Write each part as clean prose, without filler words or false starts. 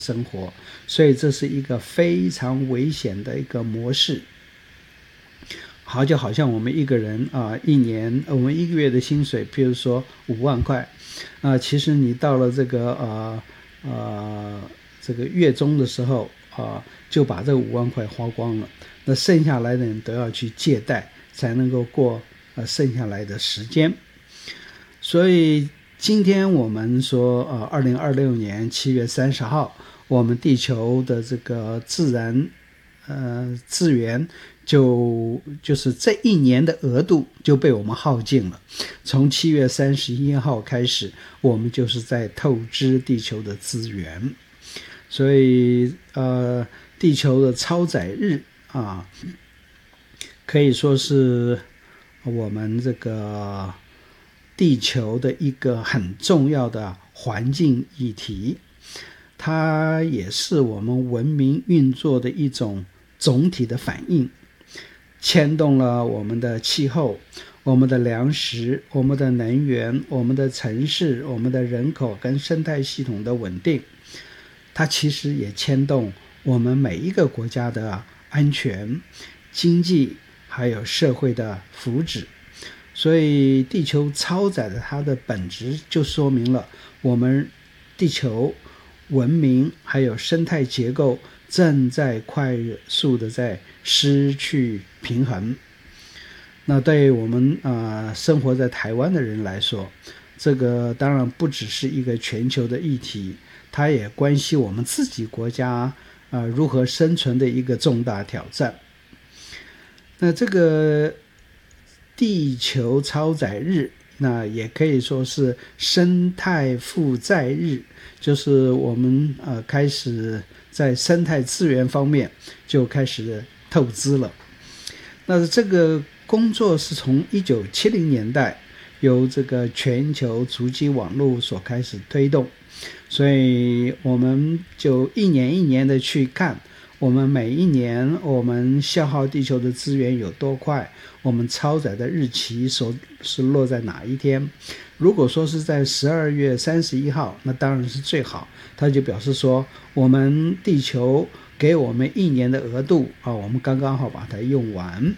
生活，所以这是一个非常危险的一个模式。就好像我们一个人一年我们一个月的薪水，譬如说5万块，其实你到了这个月中的时候就把这5万块花光了，那剩下来的人都要去借贷，才能够过剩下来的时间。所以今天我们说2026年7月30号，我们地球的这个自然资源就是这一年的额度就被我们耗尽了。从7月31号开始，我们就是在透支地球的资源。所以地球的超载日可以说是我们这个地球的一个很重要的环境议题，它也是我们文明运作的一种总体的反应，牵动了我们的气候、我们的粮食、我们的能源、我们的城市、我们的人口跟生态系统的稳定。它其实也牵动我们每一个国家的安全、经济还有社会的福祉。所以地球超载的它的本质就说明了我们地球文明还有生态结构正在快速的在失去平衡。那对于我们生活在台湾的人来说，这个当然不只是一个全球的议题，它也关系我们自己国家如何生存的一个重大挑战。那这个地球超载日，那也可以说是生态负债日，就是我们开始在生态资源方面就开始透支了。那这个工作是从1970年代由这个全球足迹网络所开始推动，所以我们就一年一年的去看，我们每一年我们消耗地球的资源有多快，我们超载的日期是落在哪一天。如果说是在12月31号，那当然是最好，它就表示说我们地球给我们一年的额度我们刚刚好把它用完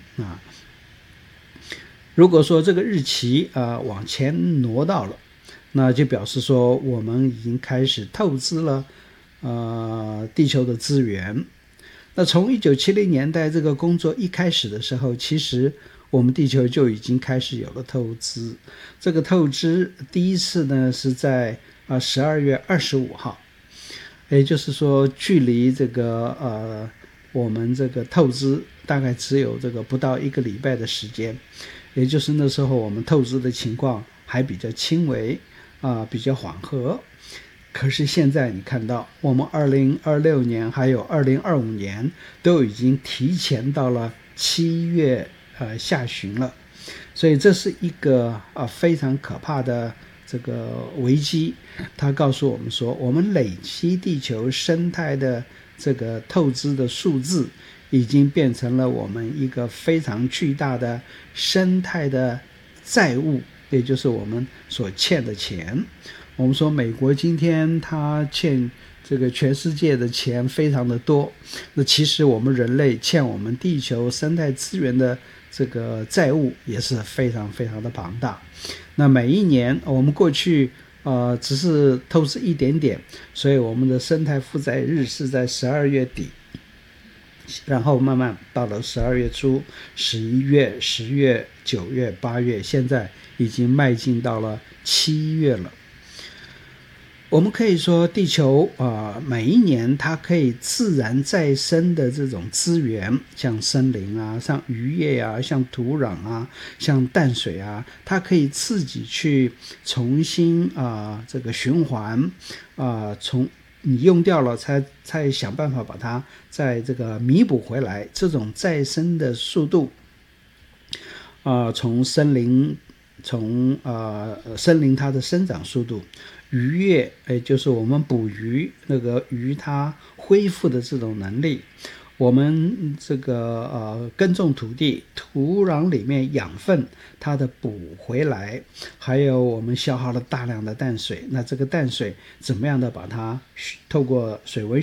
如果说这个日期往前挪到了，那就表示说我们已经开始透支了地球的资源。那从1970年代这个工作一开始的时候，其实我们地球就已经开始有了透支。这个透支第一次呢是在12月25号，也就是说距离这个我们这个透支大概只有这个不到1个礼拜的时间，也就是那时候我们透支的情况还比较轻微比较缓和。可是现在你看到我们2026年还有2025年都已经提前到了7月下旬了，所以这是一个非常可怕的这个危机。它告诉我们说，我们累积地球生态的这个透支的数字已经变成了我们一个非常巨大的生态的债务，也就是我们所欠的钱。我们说美国今天它欠这个全世界的钱非常的多，那其实我们人类欠我们地球生态资源的这个债务也是非常非常的庞大。那每一年我们过去只是透支一点点，所以我们的生态负债日是在12月底，然后慢慢到了12月初、11月、10月、9月、8月，现在已经迈进到了7月了。我们可以说地球每一年它可以自然再生的这种资源，像森林像渔业像土壤像淡水它可以自己去重新这个循环从你用掉了才想办法把它再这个弥补回来。这种再生的速度从森林它的生长速度，渔业就是我们捕鱼那个鱼它恢复的这种能力， 我们这个耕种土地，土壤里面养分它的补回来，还有我们消耗了大量的淡水，那这个淡水怎么样的把它透过水文